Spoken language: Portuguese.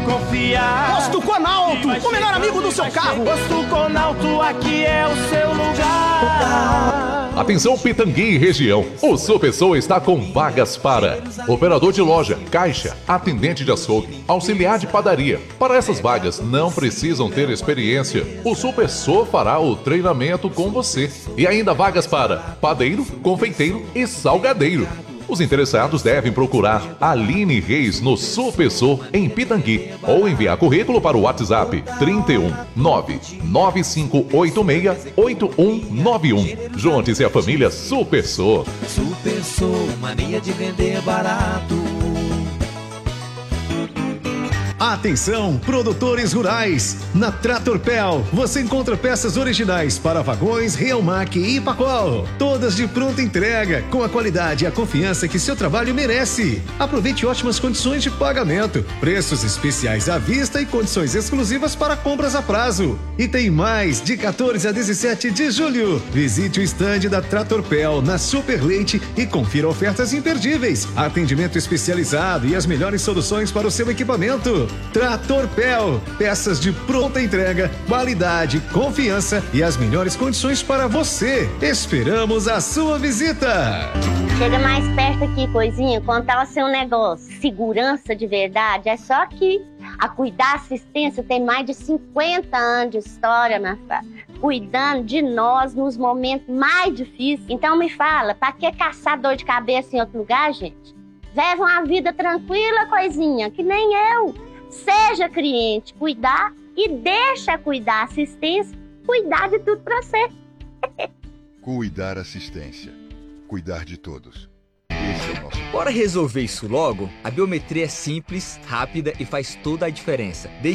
Confiar. Posto Conalto, o melhor amigo do seu carro. Posto Conalto, aqui é o seu lugar. Atenção Pitangui e região, o Supersol está com vagas para operador de loja, caixa, atendente de açougue, auxiliar de padaria. Para essas vagas não precisam ter experiência, o Supersol fará o treinamento com você. E ainda vagas para padeiro, confeiteiro e salgadeiro. Os interessados devem procurar Aline Reis no Supersol em Pitangui ou enviar currículo para o WhatsApp 31 99586 8191. Junte-se à família Supersol. Supersol, mania de vender barato. Atenção, produtores rurais! Na Tratorpel você encontra peças originais para vagões, Realmac e Pacol. Todas de pronta entrega, com a qualidade e a confiança que seu trabalho merece. Aproveite ótimas condições de pagamento, preços especiais à vista e condições exclusivas para compras a prazo. E tem mais, de 14 a 17 de julho. Visite o estande da Tratorpel na Super Leite e confira ofertas imperdíveis, atendimento especializado e as melhores soluções para o seu equipamento. Tratorpel, peças de pronta entrega, qualidade, confiança e as melhores condições para você. Esperamos a sua visita. Chega mais perto aqui, coisinha, contar o seu negócio. Segurança de verdade é só aqui. A Cuidar Assistência tem mais de 50 anos de história, minha filha, cuidando de nós nos momentos mais difíceis. Então me fala, pra que caçar dor de cabeça em outro lugar, gente? Leva uma vida tranquila, coisinha, que nem eu. Seja cliente, cuidar e deixa Cuidar Assistência cuidar de tudo pra você. Cuidar Assistência. Cuidar de todos. Esse é o nosso... Bora resolver isso logo? A biometria é simples, rápida e faz toda a diferença.